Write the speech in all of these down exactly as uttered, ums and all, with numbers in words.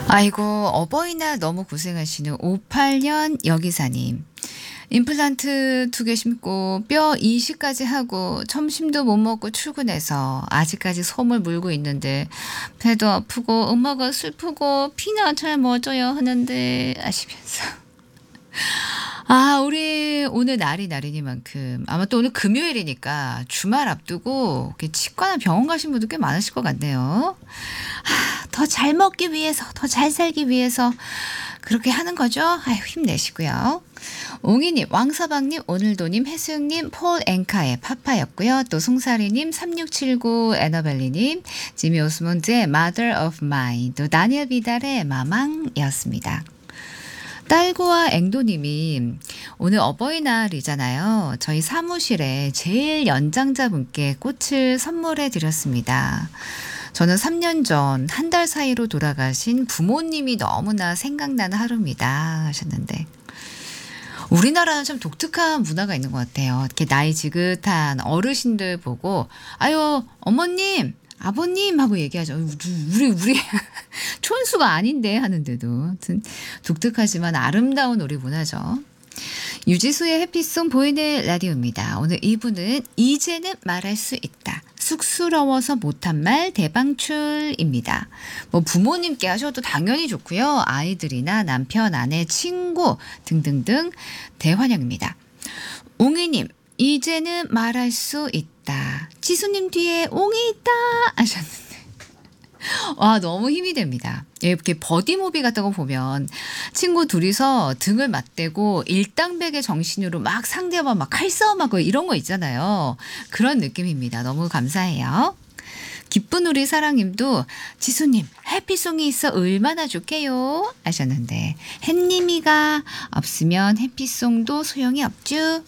아이고, 어버이날 너무 고생하시는 오팔 년 여기사님. 임플란트 두 개 심고 뼈 이식까지 하고 점심도 못 먹고 출근해서 아직까지 솜을 물고 있는데 배도 아프고 엄마가 슬프고 피나 잘 멎어야 하는데 아시면서. 아, 우리 오늘 날이 날이니만큼 아마 또 오늘 금요일이니까 주말 앞두고 이렇게 치과나 병원 가신 분들 꽤 많으실 것 같네요. 더 잘 먹기 위해서, 더 잘 살기 위해서 그렇게 하는 거죠. 아유, 힘내시고요. 옹이님, 왕서방님, 오늘도님, 혜수영님, 폴 앵카의 파파였고요. 또 송사리님, 삼육칠구 에너벨리님, 지미 오스몬드의 Mother of Mine, 또 다니엘 비달의 마망이었습니다. 딸구와 앵도님이 오늘 어버이날이잖아요. 저희 사무실에 제일 연장자분께 꽃을 선물해 드렸습니다. 저는 삼 년 전 한 달 사이로 돌아가신 부모님이 너무나 생각나는 하루입니다 하셨는데, 우리나라는 참 독특한 문화가 있는 것 같아요. 이렇게 나이 지긋한 어르신들 보고 아유 어머님 아버님 하고 얘기하죠. 우리 우리 촌수가 아닌데 하는데도 아무튼 독특하지만 아름다운 우리 문화죠. 유지수의 해피송 보이는 라디오입니다. 오늘 이 부는 이제는 말할 수 있다. 쑥스러워서 못한 말 대방출입니다. 뭐 부모님께 하셔도 당연히 좋고요. 아이들이나 남편, 아내, 친구 등등등 대환영입니다. 옹이님, 이제는 말할 수 있다. 지수님 뒤에 옹이 있다 하셨는데 와, 너무 힘이 됩니다. 이렇게 버디무비 같은 거 보면 친구 둘이서 등을 맞대고 일당백의 정신으로 막 상대와 막 칼싸움하고 이런 거 있잖아요. 그런 느낌입니다. 너무 감사해요. 기쁜 우리 사랑님도 지수님 해피송이 있어 얼마나 좋게요 하셨는데, 햇님이가 없으면 해피송도 소용이 없죠.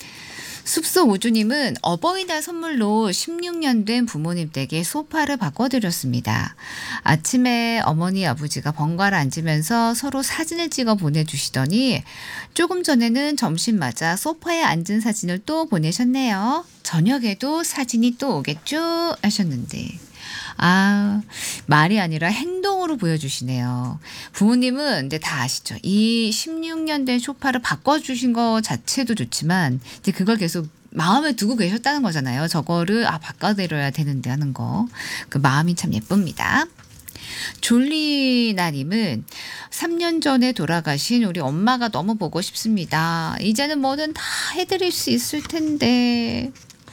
숲속 우주님은 어버이날 선물로 십육 년 된 부모님 댁에 소파를 바꿔드렸습니다. 아침에 어머니 아버지가 번갈아 앉으면서 서로 사진을 찍어 보내주시더니 조금 전에는 점심 맞아 소파에 앉은 사진을 또 보내셨네요. 저녁에도 사진이 또 오겠죠 하셨는데, 아, 말이 아니라 행동으로 보여주시네요. 부모님은 근데 다 아시죠? 이 십육 년 된 소파를 바꿔주신 거 자체도 좋지만 이제 그걸 계속 마음에 두고 계셨다는 거잖아요. 저거를 아 바꿔드려야 되는데 하는 거. 그 마음이 참 예쁩니다. 졸리나님은 삼 년 전에 돌아가신 우리 엄마가 너무 보고 싶습니다. 이제는 뭐든 다 해드릴 수 있을 텐데.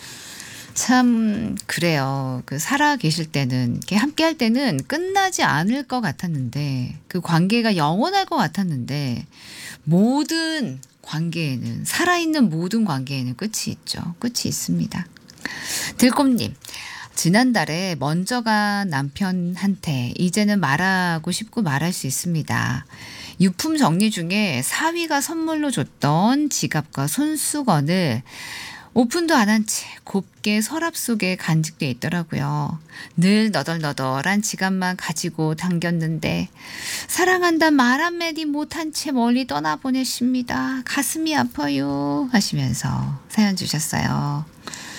참 그래요. 그 살아 계실 때는 이렇게 함께 할 때는 끝나지 않을 것 같았는데, 그 관계가 영원할 것 같았는데, 모든 관계에는, 살아있는 모든 관계에는 끝이 있죠. 끝이 있습니다. 들꽃님, 지난달에 먼저 간 남편한테 이제는 말하고 싶고 말할 수 있습니다. 유품 정리 중에 사위가 선물로 줬던 지갑과 손수건을 오픈도 안 한 채 곱게 서랍 속에 간직돼 있더라고요. 늘 너덜너덜한 지갑만 가지고 당겼는데 사랑한다 말 한마디 못한 채 멀리 떠나보내십니다. 가슴이 아파요 하시면서 사연 주셨어요.